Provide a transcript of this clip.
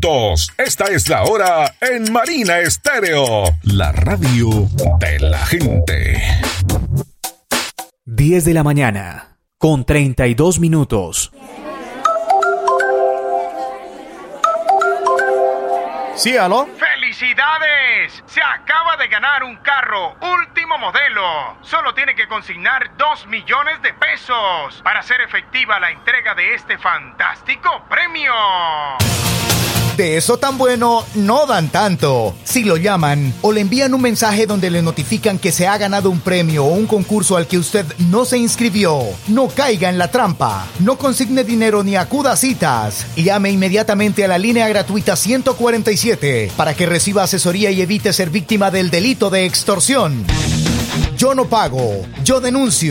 minutos. Esta es la hora en Marina Estéreo, la radio de la gente. 10 de la mañana, con 32 minutos. Sí, ¿aló? ¡Felicidades! Se acaba de ganar un carro último modelo. Solo tiene que consignar 2 millones de pesos para hacer efectiva la entrega de este fantástico premio. De eso tan bueno no dan tanto. Si lo llaman o le envían un mensaje donde le notifican que se ha ganado un premio o un concurso al que usted no se inscribió, no caiga en la trampa. No consigne dinero ni acuda a citas. Llame inmediatamente a la línea gratuita 147 para que reciba asesoría y evite ser víctima del delito de extorsión. Yo no pago, yo denuncio.